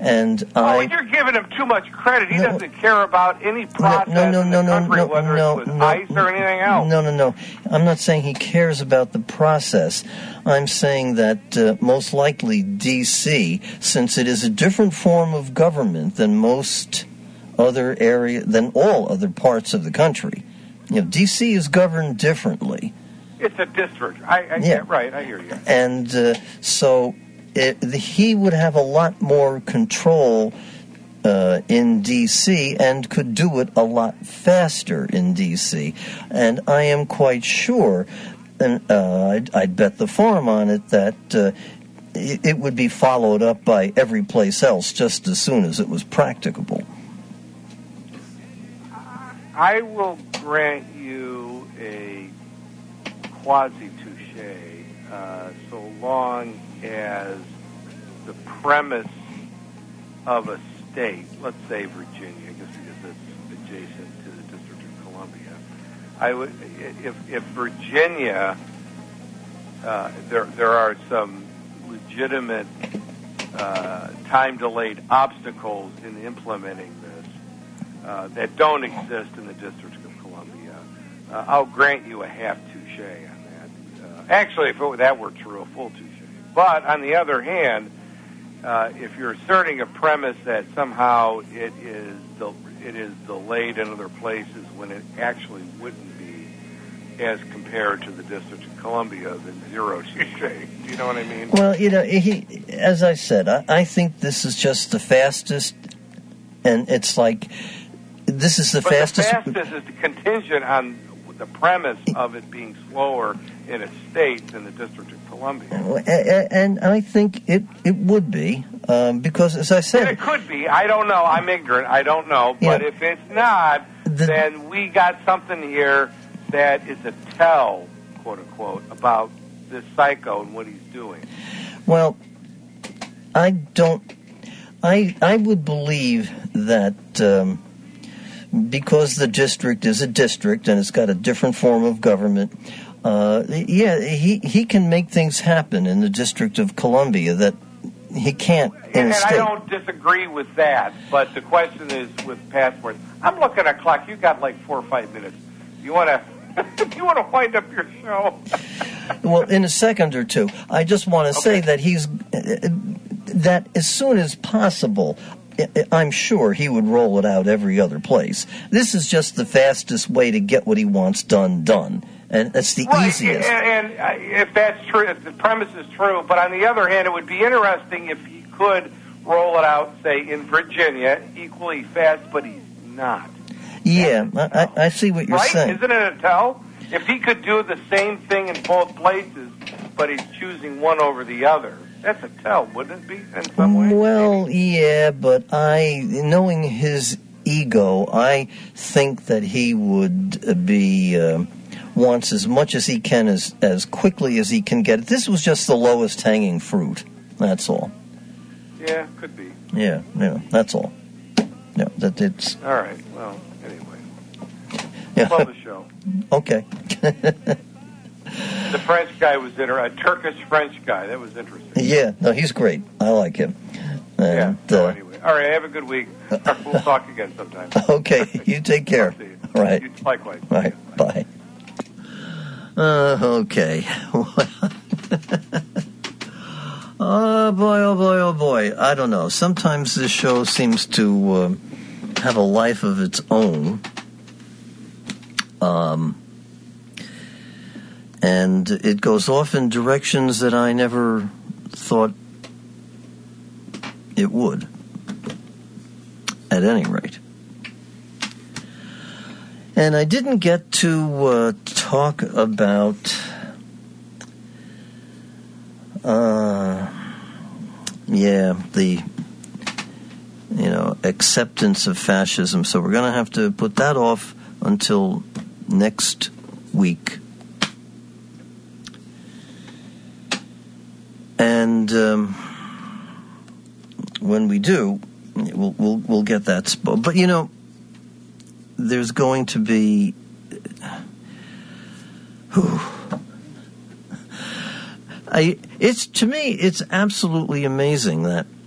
And you're giving him too much credit. He doesn't care about any process in the country, whether it's with ICE or anything else. No. I'm not saying he cares about the process. I'm saying that most likely D.C., since it is a different form of government than most other than all other parts of the country, D.C. is governed differently. It's a district. Right, I hear you. And so he would have a lot more control in D.C. and could do it a lot faster in D.C. And I am quite sure, and I'd bet the farm on it, that it would be followed up by every place else just as soon as it was practicable. I will grant you a quasi-touche so long as the premise of a state, let's say Virginia, I guess because it's adjacent to the District of Columbia, if Virginia, there are some legitimate time-delayed obstacles in implementing this that don't exist in the District of Columbia, I'll grant you a half touche on that. Actually, if that were true, a full touche. But on the other hand, if you're asserting a premise that somehow it is delayed in other places when it actually wouldn't be, as compared to the District of Columbia, then zero touche. Do you know what I mean? Well, as I said, I think this is just the fastest, and it's like this is the fastest. The fastest is contingent on the premise of it being slower in a state than the District of Columbia. And I think it would be, because, as I said... And it could be. I don't know. I'm ignorant. I don't know. But if it's not, then we got something here that is a tell, quote-unquote, about this psycho and what he's doing. Well, I would believe that... because the district is a district and it's got a different form of government, he can make things happen in the District of Columbia that he can't in a state. And I don't disagree with that, but the question is with passports. I'm looking at a clock. You got like 4 or 5 minutes. You want to wind up your show? Well, in a second or two. I just want to say that that as soon as possible, I'm sure he would roll it out every other place. This is just the fastest way to get what he wants done. And it's the easiest. And if that's true, if the premise is true, but on the other hand, it would be interesting if he could roll it out, say, in Virginia, equally fast, but he's not. Yeah, I see what you're saying. Isn't it a tell? If he could do the same thing in both places, but he's choosing one over the other, that's a tell, wouldn't it be, in some way? Well, yeah, but knowing his ego, I think that he would be... wants as much as he can as quickly as he can get it. This was just the lowest hanging fruit. That's all. Yeah, could be. Yeah, that's all. Yeah, that it's... All right, well, anyway. Yeah. Love the show. Okay. The French guy was a Turkish-French guy. That was interesting. Yeah, no, he's great. I like him. And, anyway. All right, have a good week. We'll talk again sometime. Okay, you take care. All right. You, likewise. All right, bye. Okay. Oh boy. I don't know. Sometimes this show seems to have a life of its own. And it goes off in directions that I never thought it would. At any rate. And I didn't get to talk about the acceptance of fascism. So we're going to have to put that off until next week. And when we do, we'll get that. But there's going to be. To me, it's absolutely amazing that